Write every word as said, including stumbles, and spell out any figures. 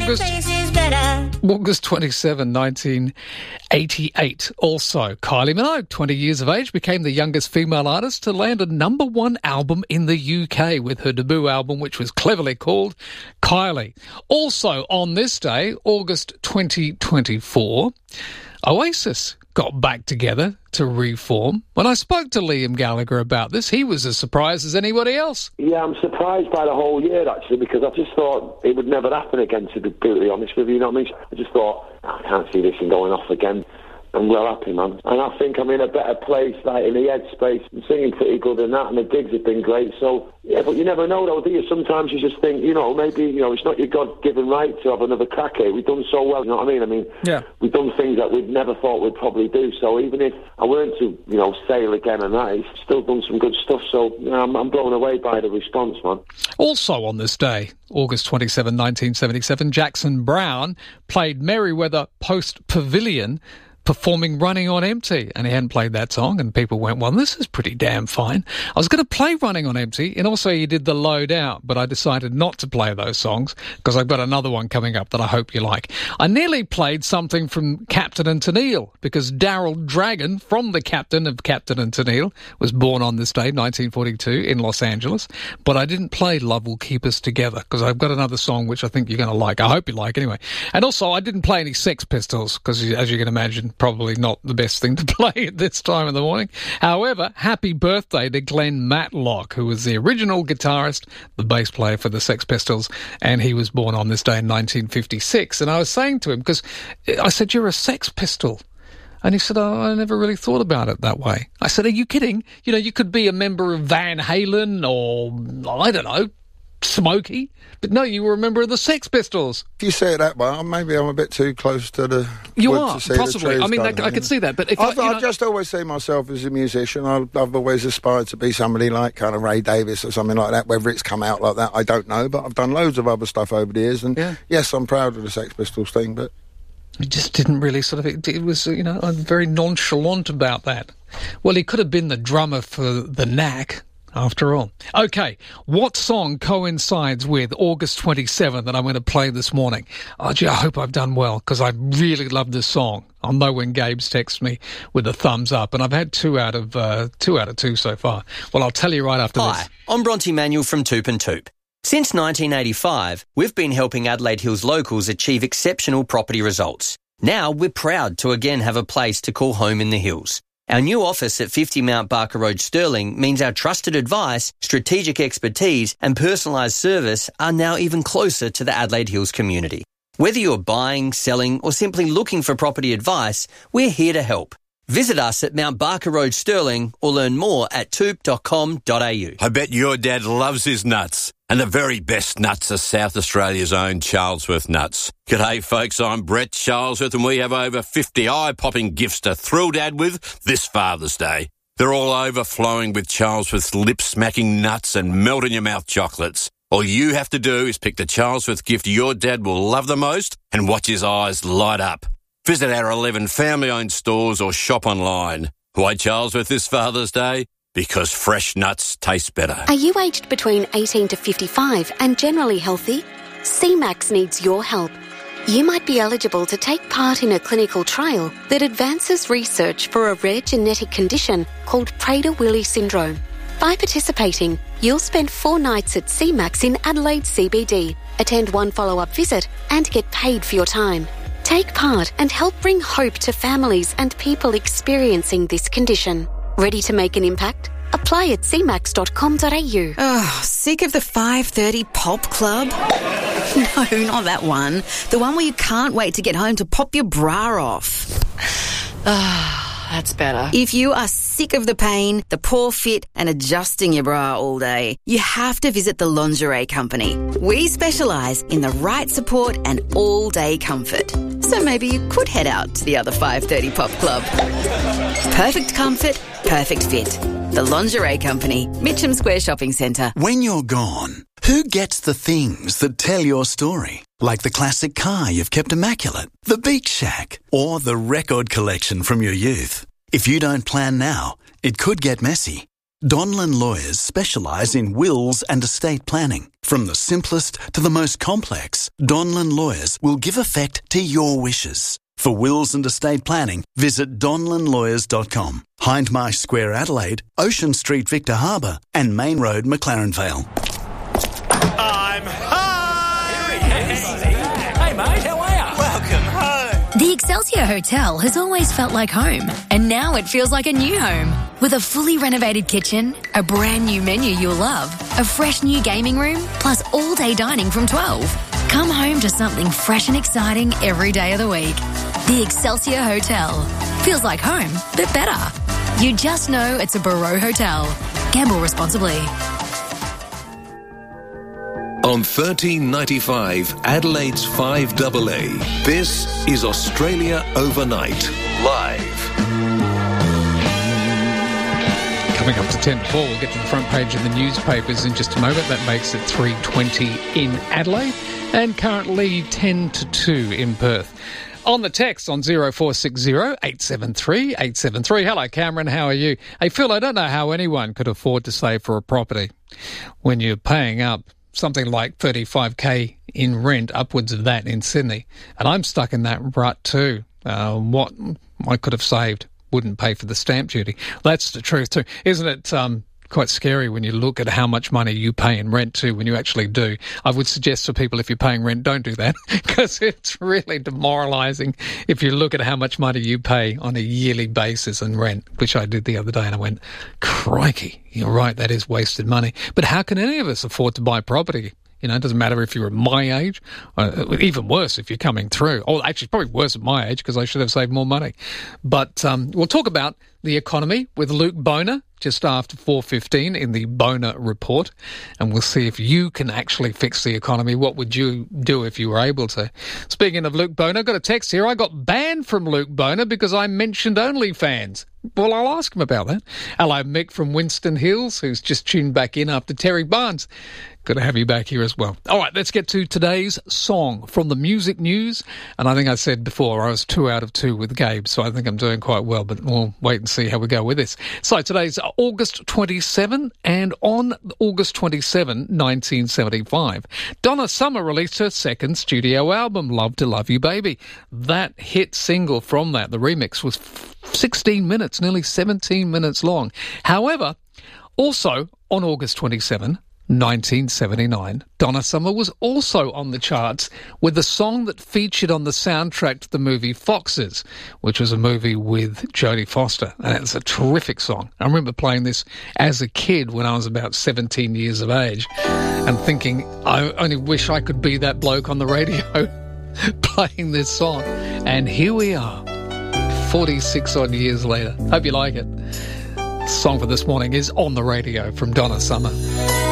August, August twenty-seventh, nineteen eighty-eight. Also, Kylie Minogue, twenty years of age, became the youngest female artist to land a number one album in the U K with her debut album, which was cleverly called Kylie. Also, on this day, August twenty twenty-four, Oasis got back together to reform. When I spoke to Liam Gallagher about this, he was as surprised as anybody else. Yeah, I'm surprised by the whole year, actually, because I just thought it would never happen again, to be brutally honest with you, you know what I mean? I just thought, I can't see this thing going off again. I'm well happy, man. And I think I'm in a better place, like in the headspace. I'm singing pretty good and that, and the gigs have been great. So, yeah, but you never know, though, do you? Sometimes you just think, you know, maybe, you know, it's not your God-given right to have another crack at it. We've done so well, you know what I mean? I mean, yeah. We've done things that we'd never thought we'd probably do. So even if I weren't to, you know, sail again and that, it's still done some good stuff. So, you know, I'm, I'm blown away by the response, man. Also on this day, August twenty-seventh, nineteen seventy-seven, Jackson Browne played Merriweather Post Pavilion, performing Running on Empty, and he hadn't played that song, and people went, well, this is pretty damn fine. I was going to play Running on Empty, and also he did The Load Out, but I decided not to play those songs because I've got another one coming up that I hope you like. I nearly played something from Captain and Tennille, because Daryl Dragon, from the captain of Captain and Tennille, was born on this day, nineteen forty-two, in Los Angeles, but I didn't play Love Will Keep Us Together because I've got another song which I think you're going to like. I hope you like anyway. And also, I didn't play any Sex Pistols because, as you can imagine, probably not the best thing to play at this time of the morning. However, happy birthday to Glenn Matlock, who was the original guitarist, the bass player for the Sex Pistols, and he was born on this day in nineteen fifty-six. And I was saying to him, because I said, you're a Sex Pistol. And he said, oh, I never really thought about it that way. I said, are you kidding? You know, you could be a member of Van Halen or, I don't know, Smokey, but no, you were a member of the Sex Pistols. If you say it that way, maybe I'm a bit too close to the You wood are, to see possibly. the I mean, I, kind of I could see that, but if I've, I, you I know, just always see myself as a musician. I, I've always aspired to be somebody like kind of Ray Davis or something like that. Whether it's come out like that, I don't know, but I've done loads of other stuff over the years, and yeah. yes, I'm proud of the Sex Pistols thing, but it just didn't really sort of, it, it was, you know, I'm very nonchalant about that. Well, he could have been the drummer for the Knack, after all. Okay, what song coincides with August twenty-seventh that I'm going to play this morning? Oh, gee, I hope I've done well, because I really love this song. I'll know when Gabe's texts me with a thumbs up, and I've had two out of uh, two out of two so far. Well, I'll tell you right after Hi, this. Hi, I'm Bronte Manuel from Toop and Toop. Since nineteen eighty-five, we've been helping Adelaide Hills locals achieve exceptional property results. Now we're proud to again have a place to call home in the hills. Our new office at fifty Mount Barker Road, Stirling, means our trusted advice, strategic expertise and personalised service are now even closer to the Adelaide Hills community. Whether you're buying, selling or simply looking for property advice, we're here to help. Visit us at Mount Barker Road, Stirling, or learn more at toop dot com dot a u. I bet your dad loves his nuts. And the very best nuts are South Australia's own Charlesworth nuts. G'day, folks. I'm Brett Charlesworth, and we have over fifty eye-popping gifts to thrill Dad with this Father's Day. They're all overflowing with Charlesworth's lip-smacking nuts and melt-in-your-mouth chocolates. All you have to do is pick the Charlesworth gift your dad will love the most and watch his eyes light up. Visit our eleven family-owned stores or shop online. Why Charlesworth this Father's Day? Because fresh nuts taste better. Are you aged between eighteen to fifty-five and generally healthy? C MAX needs your help. You might be eligible to take part in a clinical trial that advances research for a rare genetic condition called Prader-Willi syndrome. By participating, you'll spend four nights at C MAX in Adelaide C B D, attend one follow-up visit and get paid for your time. Take part and help bring hope to families and people experiencing this condition. Ready to make an impact? Apply at c max dot com dot a u. Oh, sick of the five thirty pop club? No, not that one. The one where you can't wait to get home to pop your bra off. Ah, that's better. If you are sick of the pain, the poor fit and adjusting your bra all day, you have to visit the Lingerie Company. We specialise in the right support and all-day comfort. So maybe you could head out to the other five thirty pop club. Perfect comfort, perfect fit. The Lingerie Company, Mitcham Square Shopping Centre. When you're gone, who gets the things that tell your story? Like the classic car you've kept immaculate, the beach shack, or the record collection from your youth. If you don't plan now, it could get messy. Donlan Lawyers specialise in wills and estate planning. From the simplest to the most complex, Donlan Lawyers will give effect to your wishes. For wills and estate planning, visit donlan lawyers dot com. Hindmarsh Square, Adelaide, Ocean Street, Victor Harbour, and Main Road, McLaren Vale. I'm home! Hey, mate, how are you? Welcome home. The Excelsior Hotel has always felt like home, and now it feels like a new home. With a fully renovated kitchen, a brand new menu you'll love, a fresh new gaming room, plus all-day dining from twelve. Come home to something fresh and exciting every day of the week. The Excelsior Hotel. Feels like home, but better. You just know it's a Barreau Hotel. Gamble responsibly. On thirteen ninety-five, Adelaide's five A A, this is Australia Overnight, live. Coming up to ten to four, we'll get to the front page of the newspapers in just a moment. That makes it three twenty in Adelaide and currently ten to two in Perth. On the text on zero four six zero, eight seven three, eight seven three. Hello, Cameron. How are you? Hey, Phil, I don't know how anyone could afford to save for a property when you're paying up something like thirty-five K in rent, upwards of that in Sydney. And I'm stuck in that rut too. Uh, what I could have saved wouldn't pay for the stamp duty. That's the truth too. Isn't it um, quite scary when you look at how much money you pay in rent too when you actually do? I would suggest to people, if you're paying rent, don't do that because it's really demoralising if you look at how much money you pay on a yearly basis in rent, which I did the other day and I went, crikey, you're right, that is wasted money. But how can any of us afford to buy property? You know, it doesn't matter if you're at my age, uh, even worse if you're coming through. Oh, actually, it's probably worse at my age because I should have saved more money. But um, we'll talk about the economy with Luke Boner just after four fifteen in the Boner Report, and we'll see if you can actually fix the economy. What would you do if you were able to? Speaking of Luke Boner, I've got a text here. I got banned from Luke Boner because I mentioned OnlyFans. Well, I'll ask him about that. Hello, Mick from Winston Hills, who's just tuned back in after Terry Barnes. Good to have you back here as well. All right, let's get to today's song from the music news. And I think I said before I was two out of two with Gabe, so I think I'm doing quite well, but we'll wait and see how we go with this. So today's August twenty-seventh, and on August twenty-seventh, nineteen seventy-five, Donna Summer released her second studio album, Love to Love You Baby. That hit single from that, the remix, was sixteen minutes, nearly seventeen minutes long. However, also on August twenty-seventh, nineteen seventy-nine, Donna Summer was also on the charts with a song that featured on the soundtrack to the movie Foxes, which was a movie with Jodie Foster, and it's a terrific song. I remember playing this as a kid when I was about seventeen years of age and thinking, I only wish I could be that bloke on the radio playing this song. And here we are, forty-six odd years later. Hope you like it. The song for this morning is On the Radio from Donna Summer.